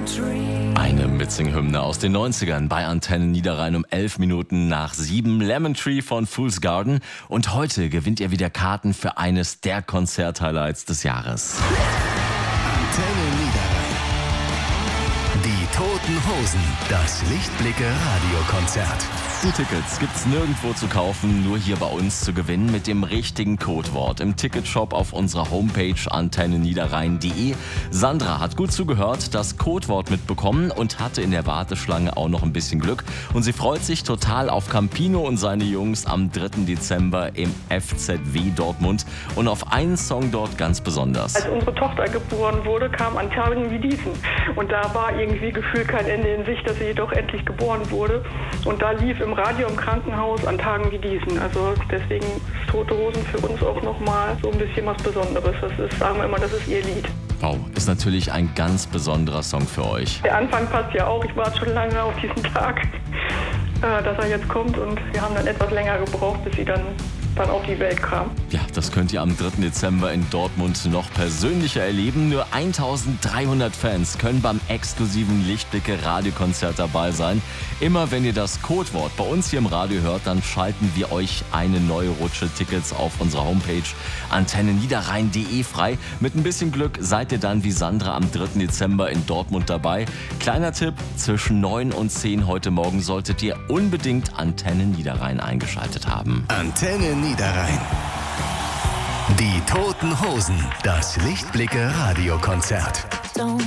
Eine Mitsing-Hymne aus den 90ern bei Antenne Niederrhein um 11 Minuten nach 7. Lemon Tree von Fool's Garden. Und heute gewinnt ihr wieder Karten für eines der Konzert-Highlights des Jahres. Antenne Niederrhein. Die Toten Hosen. Das Lichtblicke-Radiokonzert. Die Tickets gibt's nirgendwo zu kaufen, nur hier bei uns zu gewinnen mit dem richtigen Codewort im Ticketshop auf unserer Homepage antenneniederrhein.de. Sandra hat gut zugehört, das Codewort mitbekommen und hatte in der Warteschlange auch noch ein bisschen Glück. Und sie freut sich total auf Campino und seine Jungs am 3. Dezember im FZW Dortmund und auf einen Song dort ganz besonders. Als unsere Tochter geboren wurde, kam an Tagen wie diesen. Und da war irgendwie gefühlt kein Ende in Sicht, dass sie doch endlich geboren wurde. Und da lief im Radio im Krankenhaus an Tagen wie diesen. Also deswegen ist Tote Hosen für uns auch nochmal so ein bisschen was Besonderes. Das ist, sagen wir immer, das ist ihr Lied. Wow, ist natürlich ein ganz besonderer Song für euch. Der Anfang passt ja auch. Ich warte schon lange auf diesen Tag, dass er jetzt kommt. Und wir haben dann etwas länger gebraucht, bis sie dann auf die Welt kam. Ja, das könnt ihr am 3. Dezember in Dortmund noch persönlicher erleben. Nur 1300 Fans können beim exklusiven Lichtblicke-Radiokonzert dabei sein. Immer wenn ihr das Codewort bei uns hier im Radio hört, dann schalten wir euch eine neue Rutsche Tickets auf unserer Homepage antenneniederrhein.de frei. Mit ein bisschen Glück seid ihr dann wie Sandra am 3. Dezember in Dortmund dabei. Kleiner Tipp, zwischen 9 und 10 heute Morgen solltet ihr unbedingt Antenne Niederrhein eingeschaltet haben. Antenne Niederrhein. Die Toten Hosen. Das Lichtblicke-Radiokonzert.